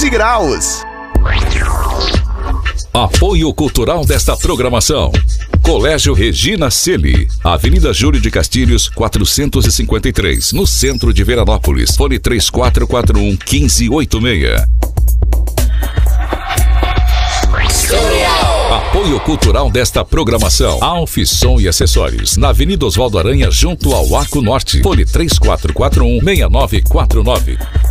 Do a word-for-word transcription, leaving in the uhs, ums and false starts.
vinte graus. Apoio cultural desta programação: Colégio Regina Celi, Avenida Júlio de Castilhos, quatrocentos e cinquenta e três, no centro de Veranópolis. Fone três quatro quatro um, um cinco oito seis. Apoio cultural desta programação: Alf Som e Acessórios, na Avenida Oswaldo Aranha, junto ao Arco Norte. Fone três quatro quatro um, seis nove quatro nove.